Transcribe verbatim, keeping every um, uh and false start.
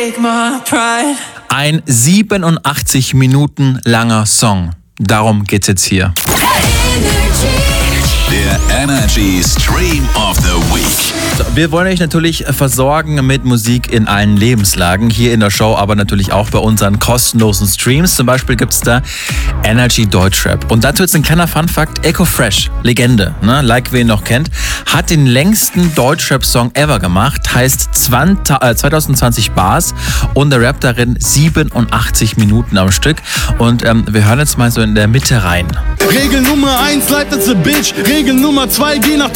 take my pride. Ein siebenundachtzig Minuten langer Song. Darum geht's jetzt hier. Der Energy Stream of the Week. So, wir wollen euch natürlich versorgen mit Musik in allen Lebenslagen. Hier in der Show, aber natürlich auch bei unseren kostenlosen Streams. Zum Beispiel gibt's da Energy Deutschrap. Und dazu jetzt ein kleiner Funfact. Echo Fresh, Legende, ne? Like wer ihn noch kennt, hat den längsten Deutschrap-Song ever gemacht. Heißt zwanzig zwanzig Bars und der Rap darin siebenundachtzig Minuten am Stück. Und ähm, wir hören jetzt mal so in der Mitte rein. Regel Nummer eins, leitet the bitch. Regel Nummer zwei, geh nach